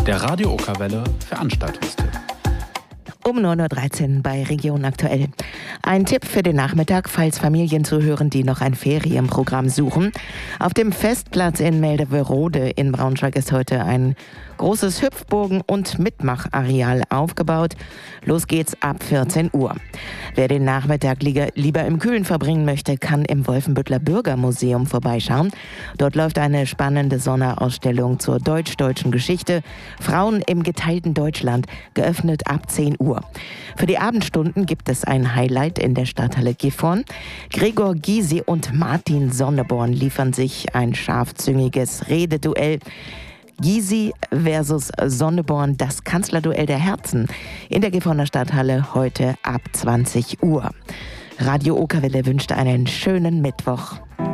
Der Radio Okerwelle Veranstaltungstipp. Um 9.13 Uhr bei Region Aktuell. Ein Tipp für den Nachmittag, falls Familien zuhören, die noch ein Ferienprogramm suchen. Auf dem Festplatz in Meldewerode in Braunschweig ist heute ein großes Hüpfbogen- und Mitmachareal aufgebaut. Los geht's ab 14 Uhr. Wer den Nachmittag lieber im Kühlen verbringen möchte, kann im Wolfenbütteler Bürgermuseum vorbeischauen. Dort läuft eine spannende Sonderausstellung zur deutsch-deutschen Geschichte. Frauen im geteilten Deutschland, geöffnet ab 10 Uhr. Für die Abendstunden gibt es ein Highlight in der Stadthalle Gifhorn. Gregor Gysi und Martin Sonneborn liefern sich ein scharfzüngiges Rededuell. Gysi versus Sonneborn, das Kanzlerduell der Herzen in der Gifhorner Stadthalle heute ab 20 Uhr. Radio Okerwelle wünscht einen schönen Mittwoch.